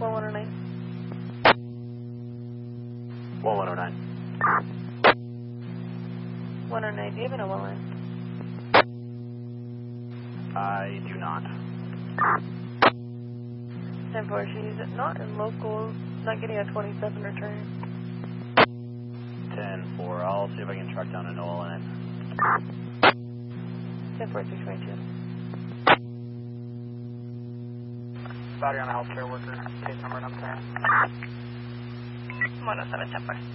1109. 1109. 109, do you have an OL line? I do not. 10-4, she's not in local, not getting a 27 return. 10-4, I'll see if I can track down an OLN. 10-4, 622. Battery on a healthcare worker, case number and I'm 107, 10-4.